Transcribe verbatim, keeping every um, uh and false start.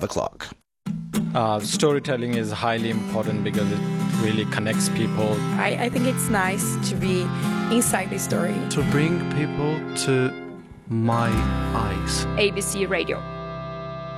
the clock. Uh, storytelling is highly important because it really connects people. I, I think it's nice to be inside the story. To bring people to my eyes. A B C Radio.